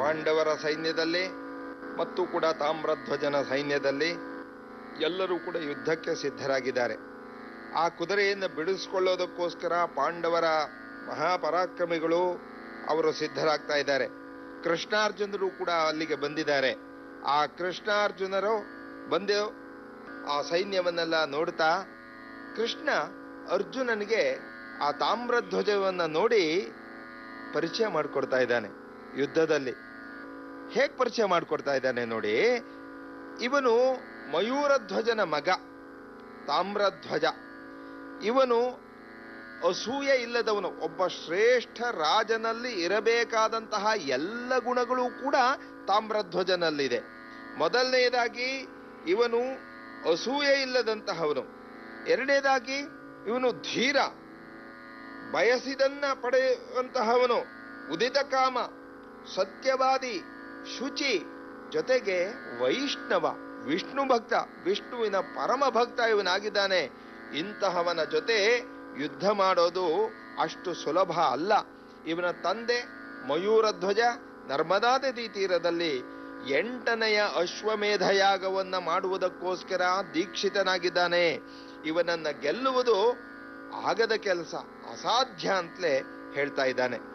ಪಾಂಡವರ ಸೈನ್ಯದಲ್ಲಿ ಮತ್ತು ಕೂಡ ತಾಮ್ರಧ್ವಜನ ಸೈನ್ಯದಲ್ಲಿ ಎಲ್ಲರೂ ಕೂಡ ಯುದ್ಧಕ್ಕೆ ಸಿದ್ಧರಾಗಿದ್ದಾರೆ. ಆ ಕುದುರೆಯನ್ನು ಬಿಡಿಸ್ಕೊಳ್ಳೋದಕ್ಕೋಸ್ಕರ ಪಾಂಡವರ ಮಹಾಪರಾಕ್ರಮಿಗಳು ಅವರು ಸಿದ್ಧರಾಗ್ತಾ ಇದ್ದಾರೆ. ಕೃಷ್ಣಾರ್ಜುನರು ಕೂಡ ಅಲ್ಲಿಗೆ ಬಂದಿದ್ದಾರೆ. ಆ ಕೃಷ್ಣಾರ್ಜುನರು ಬಂದು ಆ ಸೈನ್ಯವನ್ನೆಲ್ಲ ನೋಡ್ತಾ, ಕೃಷ್ಣ ಅರ್ಜುನನಿಗೆ ಆ ತಾಮ್ರಧ್ವಜವನ್ನು ನೋಡಿ ಪರಿಚಯ ಮಾಡಿಕೊಡ್ತಾ ಇದ್ದಾನೆ. ಯುದ್ಧದಲ್ಲಿ ಹೇಗೆ ಪರಿಚಯ ಮಾಡಿಕೊಡ್ತಾ ಇದ್ದಾನೆ ನೋಡಿ. ಇವನು ಮಯೂರಧ್ವಜನ ಮಗ ತಾಮ್ರಧ್ವಜ. ಇವನು ಅಸೂಯೆ ಇಲ್ಲದವನು, ಒಬ್ಬ ಶ್ರೇಷ್ಠ ರಾಜನಲ್ಲಿ ಇರಬೇಕಾದಂತಹ ಎಲ್ಲ ಗುಣಗಳು ಕೂಡ ತಾಮ್ರಧ್ವಜನಲ್ಲಿದೆ. ಮೊದಲನೆಯದಾಗಿ ಇವನು ಅಸೂಯೆ ಇಲ್ಲದಂತಹವನು. ಎರಡನೇದಾಗಿ ಇವನು ಧೀರ, ಬಯಸಿದನ್ನ ಪಡೆಯುವಂತಹವನು, ಉದಿತ ಕಾಮ, ಸತ್ಯವಾದಿ, ಶುಚಿ, ಜೊತೆಗೆ ವೈಷ್ಣವ, ವಿಷ್ಣು ಭಕ್ತ, ವಿಷ್ಣುವಿನ ಪರಮ ಭಕ್ತ ಇವನಾಗಿದ್ದಾನೆ. ಇಂತಹವನ ಜೊತೆ ಯುದ್ಧ ಮಾಡೋದು ಅಷ್ಟು ಸುಲಭ ಅಲ್ಲ. ಇವನ ತಂದೆ ಮಯೂರಧ್ವಜ ನರ್ಮದಾ ನದಿ ತೀರದಲ್ಲಿ 8ನೆಯ ಅಶ್ವಮೇಧ ಯಾಗವನ್ನ ಮಾಡುವುದಕ್ಕೋಸ್ಕರ ದೀಕ್ಷಿತನಾಗಿದ್ದಾನೆ. ಇವನನ್ನ ಗೆಲ್ಲುವುದು ಆಗದ ಕೆಲಸ, ಅಸಾಧ್ಯ ಅಂತಲೇ ಹೇಳ್ತಾ ಇದ್ದಾನೆ.